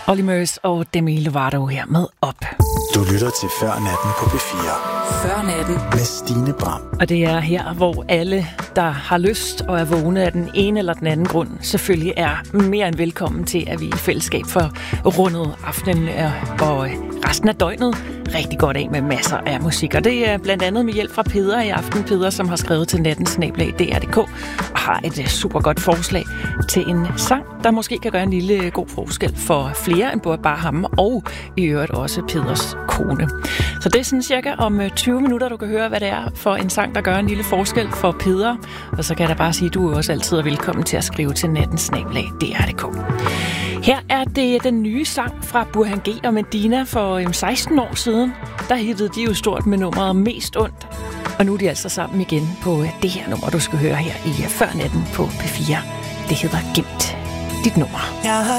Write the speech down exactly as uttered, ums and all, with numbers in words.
Olly Murs og Demi Lovato her med Op. Du lytter til Før Natten på P fire. Før Natten med Stine Bram. Og det er her, hvor alle, der har lyst og er vågne af den ene eller den anden grund, selvfølgelig er mere end velkommen til, at vi i fællesskab får rundet aftenen og resten af døgnet rigtig godt af med masser af musik. Og det er blandt andet med hjælp fra Peder i aften. Peder, som har skrevet til natten snabel-a D R punktum d k og har et super godt forslag til en sang, der måske kan gøre en lille god forskel for flere end både bare ham og i øvrigt også Peders kone. Så det er sådan cirka om tyve minutter, du kan høre, hvad det er for en sang, der gør en lille forskel for Peder. Og så kan jeg da bare sige, at du er også altid velkommen til at skrive til natten snabel-a D R punktum d k. Her er det den nye sang fra Burhan G og Medina for seksten år siden. Der hittede de jo stort med nummeret Mest Ondt. Og nu er de altså sammen igen på det her nummer, du skal høre her i Før Natten på P fire. Det hedder Gemt dit nummer.